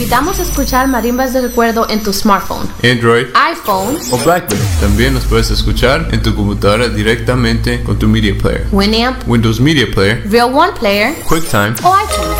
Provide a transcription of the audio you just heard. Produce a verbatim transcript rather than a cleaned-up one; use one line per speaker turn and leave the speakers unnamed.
invitamos a escuchar Marimbas de Recuerdo en tu smartphone,
Android,
iPhone
o BlackBerry. También nos puedes escuchar en tu computadora directamente con tu Media Player,
Winamp,
Windows Media Player,
Real One Player
QuickTime
o iTunes.